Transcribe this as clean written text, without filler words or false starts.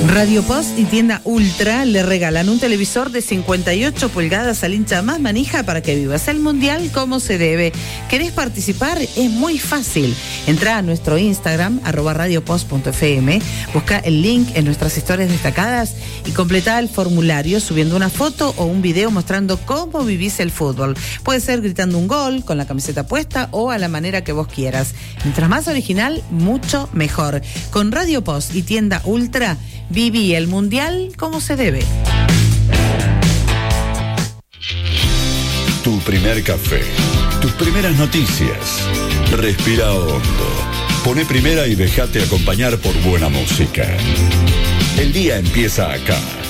Radio Post y Tienda Ultra le regalan un televisor de 58 pulgadas al hincha más manija para que vivas el Mundial como se debe. ¿Querés participar? Es muy fácil. Entrá a nuestro Instagram, @radiopost.fm, busca el link en nuestras historias destacadas y completá el formulario subiendo una foto o un video mostrando cómo vivís el fútbol. Puede ser gritando un gol, con la camiseta puesta o a la manera que vos quieras. Mientras más original, mucho mejor. Con Radio Post y Tienda Ultra, viví el Mundial como se debe. Tu primer café, tus primeras noticias. Respira hondo. Poné primera y déjate acompañar por buena música. El día empieza acá.